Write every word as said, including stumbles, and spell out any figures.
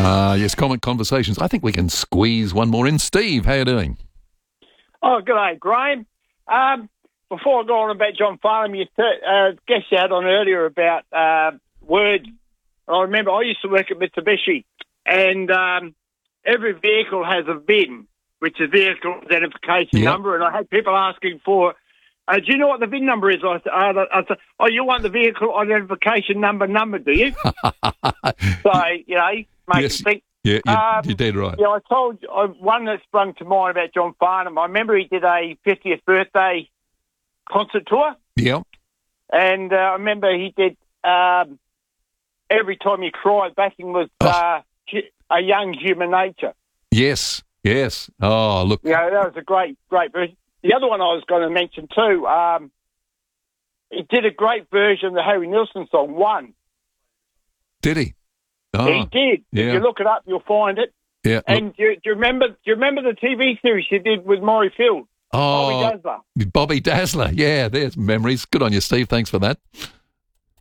Uh, yes, Comic Conversations. I think we can squeeze one more in. Steve, how you doing? Oh, good day, Graham. Um, before I go on about John Farnham, you t- uh, guess you had on earlier about uh, words. I remember I used to work at Mitsubishi, and um, every vehicle has a V I N, which is vehicle identification Yep. number, and I had people asking for, uh, do you know what the V I N number is? I said, uh, I said, oh, you want the vehicle identification number number, do you? So, you know, make Yes. them think. Yeah, you, Um, you're dead right. Yeah, I told you, uh, one that sprung to mind about John Farnham. I remember he did a fiftieth birthday concert tour, Yeah. and uh, I remember he did um, Every Time You Cry, backing was Oh. uh, hu- A Young Human Nature. Yes. Yes. Oh, look. Yeah, that was a great, great version. The other one I was going to mention too, um, he did a great version of the Harry Nilsson song, One. Did he? Oh, He did. yeah. If you look it up, you'll find it. yeah. Look, And do, you- do you remember? Do you remember the T V series he did with Maury Field? oh, Bobby Dazzler. Bobby Dazzler. Yeah, there's memories. Good on you, Steve. Thanks for that.